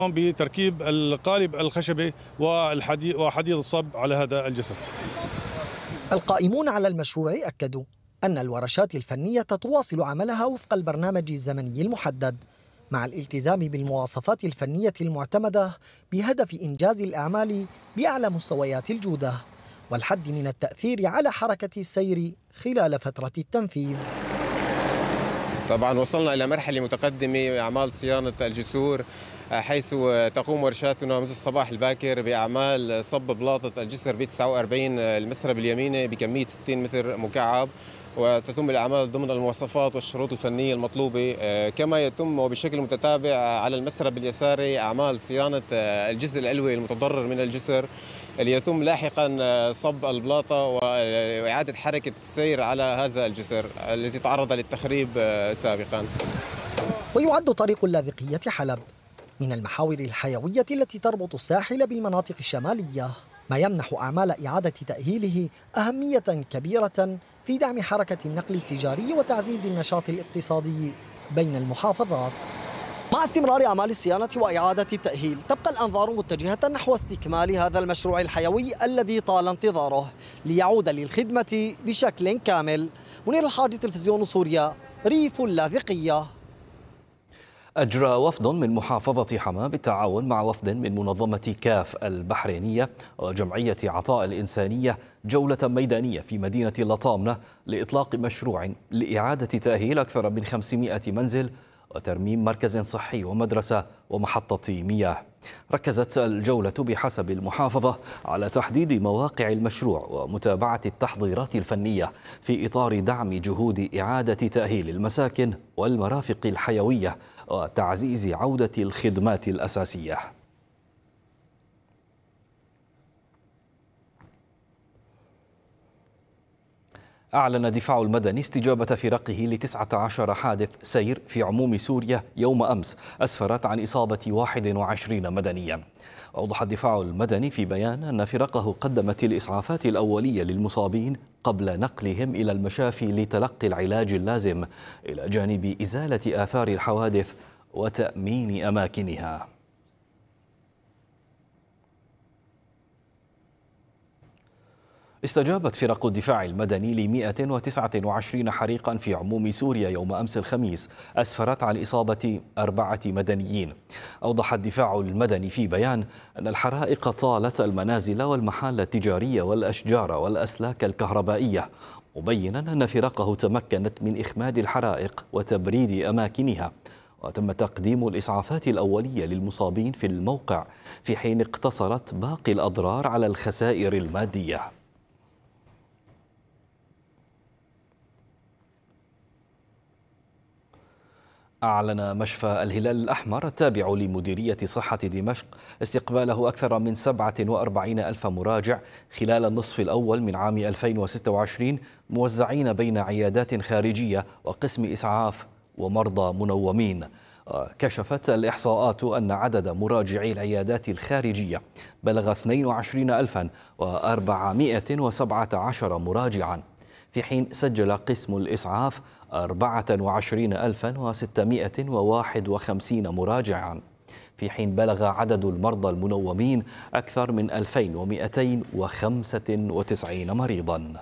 بتركيب القالب الخشبي وحديد الصب على هذا الجسر. القائمون على المشروع أكدوا أن الورشات الفنية تواصل عملها وفق البرنامج الزمني المحدد مع الالتزام بالمواصفات الفنية المعتمدة بهدف إنجاز الأعمال بأعلى مستويات الجودة والحد من التأثير على حركة السير خلال فترة التنفيذ. طبعا وصلنا إلى مرحلة متقدمة بأعمال صيانة الجسور، حيث تقوم ورشاتنا منذ الصباح الباكر بأعمال صب بلاطة الجسر ب 49 المسرب اليميني بكمية 60 متر مكعب، وتتم الأعمال ضمن المواصفات والشروط الفنية المطلوبة. كما يتم وبشكل متتابع على المسرب اليساري أعمال صيانة الجزء العلوي المتضرر من الجسر، اللي يتم لاحقا صب البلاطة وإعادة حركة السير على هذا الجسر الذي تعرض للتخريب سابقا. ويعد طريق اللاذقية حلب من المحاور الحيوية التي تربط الساحل بالمناطق الشمالية، ما يمنح أعمال إعادة تأهيله أهمية كبيرة في دعم حركة النقل التجاري وتعزيز النشاط الاقتصادي بين المحافظات. مع استمرار أعمال الصيانة وإعادة التأهيل تبقى الأنظار متجهة نحو استكمال هذا المشروع الحيوي الذي طال انتظاره ليعود للخدمة بشكل كامل. منير الحاج، تلفزيون سوريا، ريف اللاذقية. أجرى وفد من محافظة حماة بالتعاون مع وفد من منظمة كاف البحرينية وجمعية عطاء الإنسانية جولة ميدانية في مدينة لطامنة لإطلاق مشروع لإعادة تأهيل أكثر من 500 منزل وترميم مركز صحي ومدرسة ومحطة مياه. ركزت الجولة بحسب المحافظة على تحديد مواقع المشروع ومتابعة التحضيرات الفنية في إطار دعم جهود إعادة تأهيل المساكن والمرافق الحيوية وتعزيز عودة الخدمات الأساسية. أعلن الدفاع المدني استجابة فرقه ل19 حادث سير في عموم سوريا يوم أمس أسفرت عن إصابة 21 مدنيا. أوضح الدفاع المدني في بيان أن فرقه قدمت الإسعافات الأولية للمصابين قبل نقلهم إلى المشافي لتلقي العلاج اللازم إلى جانب إزالة آثار الحوادث وتأمين أماكنها. استجابت فرق الدفاع المدني ل 129 حريقا في عموم سوريا يوم أمس الخميس أسفرت عن إصابة 4 مدنيين. أوضح الدفاع المدني في بيان أن الحرائق طالت المنازل والمحال التجارية والأشجار والأسلاك الكهربائية، مبينا أن فرقه تمكنت من إخماد الحرائق وتبريد أماكنها، وتم تقديم الإسعافات الأولية للمصابين في الموقع في حين اقتصرت باقي الأضرار على الخسائر المادية. أعلن مشفى الهلال الأحمر التابع لمديرية صحة دمشق استقباله أكثر من 47 ألف مراجع خلال النصف الأول من عام 2026 موزعين بين عيادات خارجية وقسم إسعاف ومرضى منومين. كشفت الإحصاءات أن عدد مراجعي العيادات الخارجية بلغ 22,417 مراجعاً، في حين سجل قسم الإسعاف 24,651 مراجعاً، في حين بلغ عدد المرضى المنومين أكثر من 2295 مريضاً.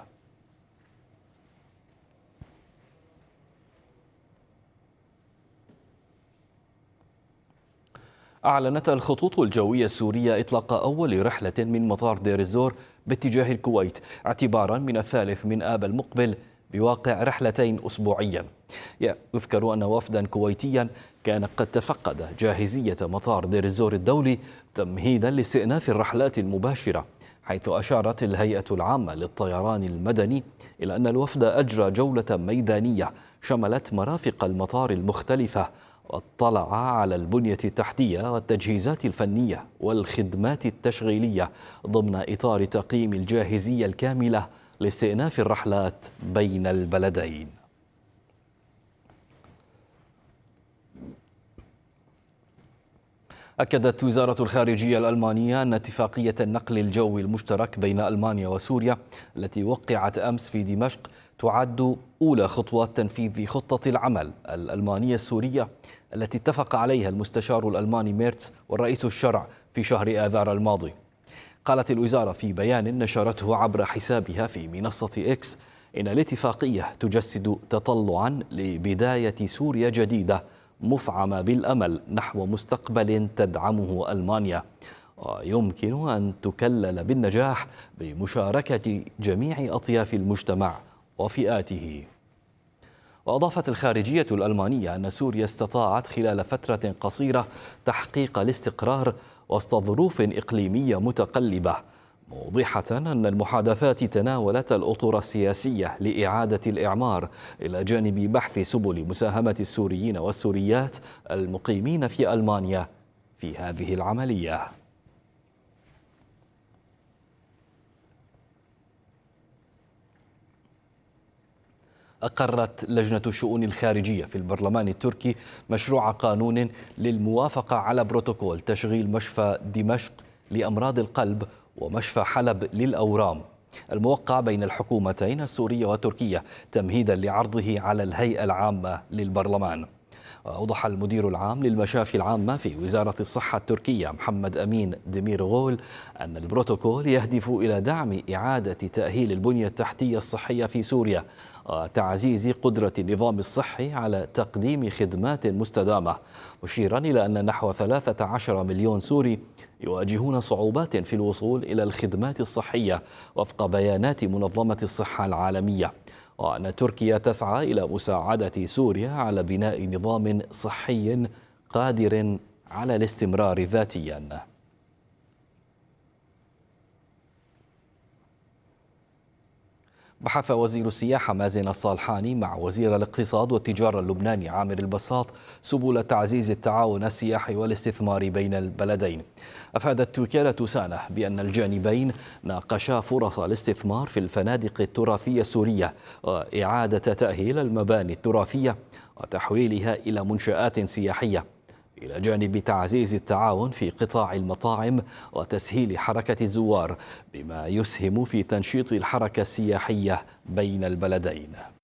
أعلنت الخطوط الجوية السورية إطلاق أول رحلة من مطار دير الزور باتجاه الكويت اعتبارا من 3 من آب المقبل بواقع رحلتين أسبوعيا. يذكر أن وفدا كويتيا كان قد تفقد جاهزية مطار دير الزور الدولي تمهيدا لاستئناف الرحلات المباشرة، حيث أشارت الهيئة العامة للطيران المدني إلى أن الوفد أجرى جولة ميدانية شملت مرافق المطار المختلفة واطلع على البنية التحتية والتجهيزات الفنية والخدمات التشغيلية ضمن إطار تقييم الجاهزية الكاملة لاستئناف الرحلات بين البلدين. أكدت وزارة الخارجية الألمانية أن اتفاقية النقل الجوي المشترك بين ألمانيا وسوريا التي وقعت أمس في دمشق تعد أولى خطوات تنفيذ خطة العمل الألمانية السورية التي اتفق عليها المستشار الألماني ميرتز والرئيس الشرع في شهر آذار الماضي. قالت الوزارة في بيان نشرته عبر حسابها في منصة إكس إن الاتفاقية تجسد تطلعا لبداية سوريا جديدة مفعمة بالأمل نحو مستقبل تدعمه ألمانيا، ويمكن أن تكلل بالنجاح بمشاركة جميع أطياف المجتمع وفئاته. وأضافت الخارجية الألمانية أن سوريا استطاعت خلال فترة قصيرة تحقيق الاستقرار وسط ظروف إقليمية متقلبة، موضحة أن المحادثات تناولت الأطر السياسية لإعادة الإعمار إلى جانب بحث سبل مساهمة السوريين والسوريات المقيمين في ألمانيا في هذه العملية. أقرت لجنة الشؤون الخارجية في البرلمان التركي مشروع قانون للموافقة على بروتوكول تشغيل مشفى دمشق لأمراض القلب ومشفى حلب للأورام الموقع بين الحكومتين السورية والتركية تمهيدا لعرضه على الهيئة العامة للبرلمان. وأوضح المدير العام للمشافي العامة في وزارة الصحة التركية محمد أمين ديميرغول أن البروتوكول يهدف إلى دعم إعادة تأهيل البنية التحتية الصحية في سوريا وتعزيز قدرة النظام الصحي على تقديم خدمات مستدامة، مشيرا إلى أن نحو 13 مليون سوري يواجهون صعوبات في الوصول إلى الخدمات الصحية وفق بيانات منظمة الصحة العالمية، وأن تركيا تسعى إلى مساعدة سوريا على بناء نظام صحي قادر على الاستمرار ذاتيا. بحث وزير السياحة مازن الصالحاني مع وزير الاقتصاد والتجارة اللبناني عامر البساط سبل تعزيز التعاون السياحي والاستثمار بين البلدين. أفادت وكالة سانة بأن الجانبين ناقشا فرص الاستثمار في الفنادق التراثية السورية وإعادة تأهيل المباني التراثية وتحويلها إلى منشآت سياحية، إلى جانب تعزيز التعاون في قطاع المطاعم وتسهيل حركة الزوار بما يسهم في تنشيط الحركة السياحية بين البلدين.